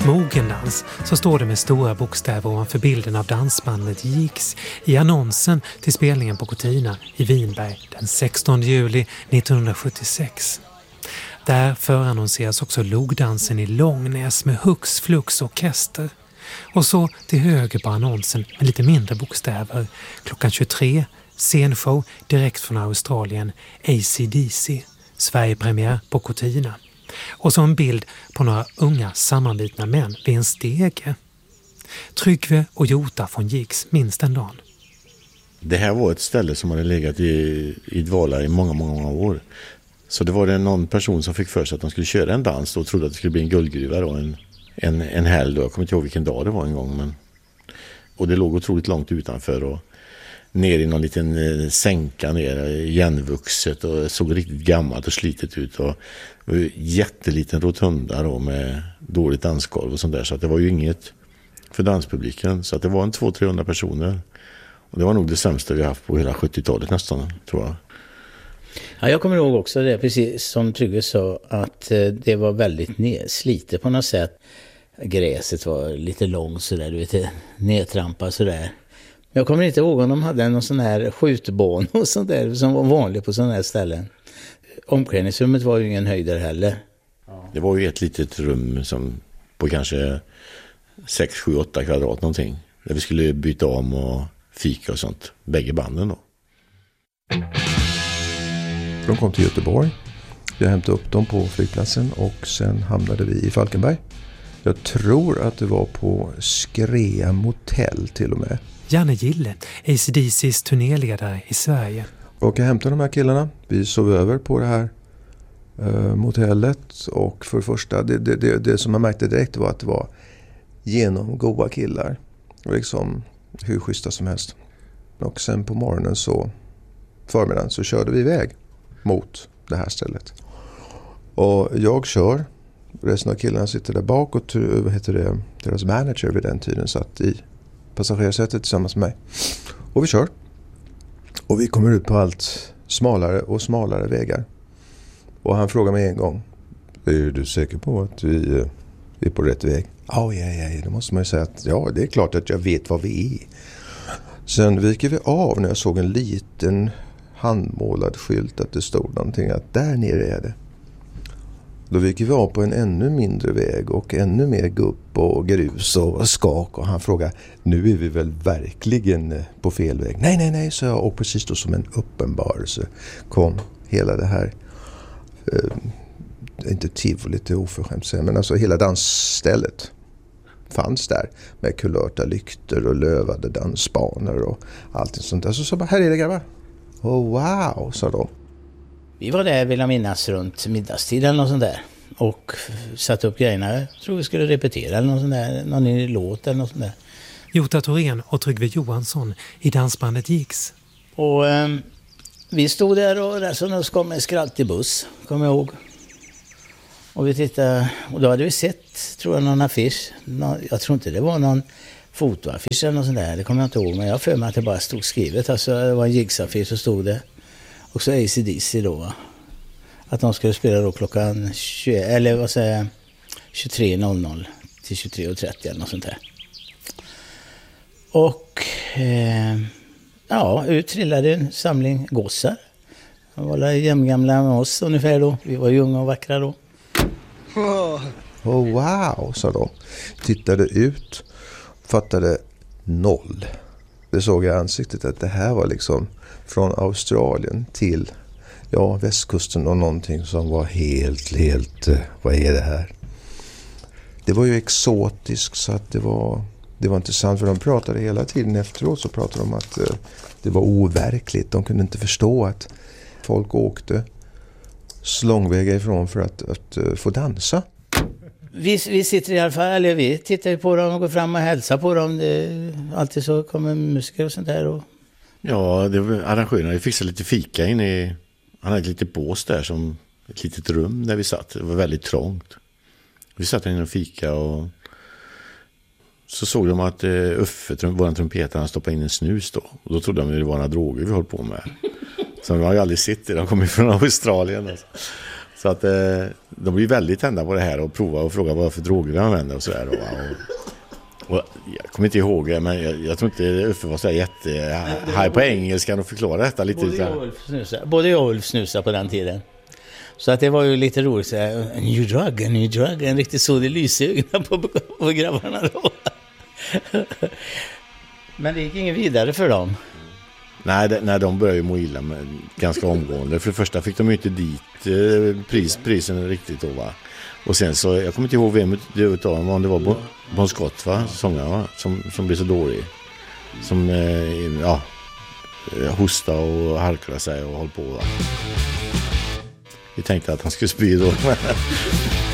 Mogendans, så står det med stora bokstäver ovanför bilden av dansbandet Jigs i annonsen till spelningen på Cortina i Vinberg den 16 juli 1976. Där förannonseras också logdansen i Långnäs med Hux Flux orkester. Och så till höger på annonsen med lite mindre bokstäver. Klockan 23, scenshow direkt från Australien, AC/DC, Sverigepremiär på Cortina. Och så en bild på några unga sammanbitna män vid en stege. Tryggve och Jota från Jigs minns den dagen. Det här var ett ställe som hade legat i dvala i många år. Så det var det någon person som fick för sig att de skulle köra en dans och trodde att det skulle bli en guldgruva då, en helg då. Jag kommer inte ihåg vilken dag det var en gång. Och det låg otroligt långt utanför och ner i någon liten sänka ner igenvuxet och såg riktigt gammalt och slitet ut och jätteliten rotunda då med dåligt dansgolv och sånt där, så att det var ju inget för danspubliken, så att det var en 200-300 personer och det var nog det sämsta vi haft på hela 70-talet nästan, tror jag. Ja, jag kommer ihåg också det, precis som Tryggve sa, att det var väldigt slitet på något sätt. Gräset var lite långt sådär, du vet, nedtrampat sådär. Jag kommer inte ihåg om de hade någon sån här skjutbana och sånt där som var vanligt på sådana här ställen. Omklädningsrummet var ju ingen höjdare heller. Det var ju ett litet rum som på kanske 6, 7, 8 kvadrat någonting. Där vi skulle byta om och fika och sånt. Bägge banden då. De kom till Göteborg. Jag hämtade upp dem på flygplatsen och sen hamnade vi i Falkenberg. Jag tror att det var på Skrea Motell till och med. Janne Gille, AC/DC:s turnéledare i Sverige. Och jag hämtade de här killarna. Vi sov över på det här motellet. Och för det första, det som jag märkte direkt var att det var genomgoda killar. Liksom hur schyssta som helst. Och sen på morgonen förmiddagen så körde vi iväg mot det här stället. Och jag kör. Resten av killarna sitter där bak och deras manager vid den tiden satt i passagerarsätet tillsammans med mig. Och vi kör. Och vi kommer ut på allt smalare och smalare vägar. Och han frågar mig en gång: är du säker på att vi är på rätt väg? Ja, då måste man ju säga att ja, det är klart att jag vet vad vi är. Sen viker vi av när jag såg en liten handmålad skylt att det stod någonting att där nere är det. Då viker vi av på en ännu mindre väg och ännu mer gupp och grus och skak. Och han frågar: nu är vi väl verkligen på fel väg? Nej, så jag. Och precis då som en uppenbarelse kom hela det här, inte tivoli, lite oförskämt säga, men alltså hela dansstället fanns där med kulörta lyktor och lövade dansbanor och allt sånt där. Så bara, här är det grabbar. Oh, wow, sa de. Vi var där, vill jag minnas, runt middagstid eller något sånt där. Och satte upp grejerna. Jag tror vi skulle repetera eller något sånt där. Någon låt eller något sånt där. Jota Thorén och Tryggve Johansson i dansbandet Jigs. Och vi stod där och så kom en skraltig buss, kommer jag ihåg. Och vi tittade, och då hade vi sett, tror jag, någon affisch. Jag tror inte det var någon fotoaffisch eller något sånt där. Det kommer jag inte ihåg, men jag för mig att det bara stod skrivet. Alltså det var en Jigs-affisch så stod det. Och så AC/DC då, va? Att de skulle spela då klockan 23:00 till 23:30 eller något sånt där. Och ut trillade en samling gossar. De var jämngamla med oss ungefär då. Vi var ju unga och vackra då. Oh wow, sa de. Tittade ut, fattade 0. Det såg jag i ansiktet att det här var liksom från Australien till västkusten och någonting som var helt, vad är det här? Det var ju exotiskt, så att det var intressant, för de pratade hela tiden efteråt, så pratade de om att det var overkligt. De kunde inte förstå att folk åkte långväga ifrån för att få dansa. Vi sitter i alla fall, eller vi tittar på dem och går fram och hälsar på dem. Alltid så kommer musiker och sånt där. Ja, det var arrangörerna. Vi fixade lite fika in i... Han hade ett litet bås där, som ett litet rum där vi satt. Det var väldigt trångt. Vi satt inne och fika och så såg de att Uffe, våran trumpetare, han stoppade in en snus då. Och då trodde de att det var några droger vi höll på med. Så de har ju aldrig sett det. De kommer från Australien. Alltså. Så att de blir väldigt tända på det här och prova och fråga vad för droger de använder och sådär. Och jag kommer inte ihåg det, men jag tror inte Uffe var så här på engelskan och förklara detta lite. Både jag och Ulf snusade på den tiden. Så att det var ju lite roligt. Så här, en new drug. En riktigt så det lyser i ögonen på grabbarna då. Men det gick inget vidare för dem. Nej, de började ju må illa ganska omgående. För det första fick de ju inte dit prisen riktigt då, va. Och sen så, jag kommer inte ihåg vem utav dem, om det var Bon Scott, va, sångaren, va? Som blev så dålig. Som hosta och harkla sig och håll på, va. Vi tänkte att han skulle spy då.